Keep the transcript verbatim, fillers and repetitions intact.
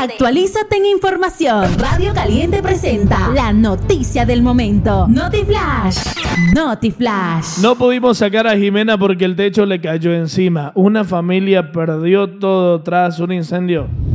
Actualízate en información. Radio Caliente presenta la noticia del momento. Notiflash. Notiflash. No pudimos sacar a Jimena porque el techo le cayó encima. Una familia perdió todo tras un incendio.